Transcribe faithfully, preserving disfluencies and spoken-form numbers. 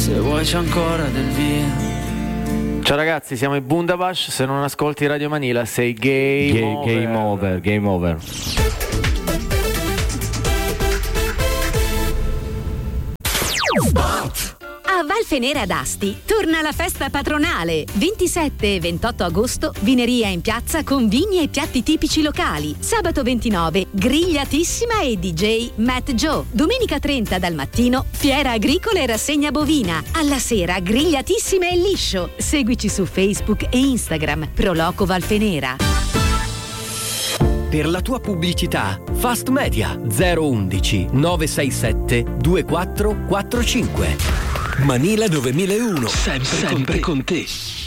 Se vuoi c'è ancora del vino. Ciao ragazzi, siamo i Bundabash. Se non ascolti Radio Manila sei game, game over. Game over, game over. A Valfenera d'Asti torna la festa patronale. ventisette e ventotto agosto, vineria in piazza con vini e piatti tipici locali. Sabato ventinove, grigliatissima e D J Matt Joe. Domenica trenta dal mattino, fiera agricola e rassegna bovina. Alla sera, grigliatissima e liscio. Seguici su Facebook e Instagram. Proloco Valfenera. Per la tua pubblicità, Fast Media zero undici nove sei sette due quattro quattro cinque. Manila novemileuno, sempre, sempre con te.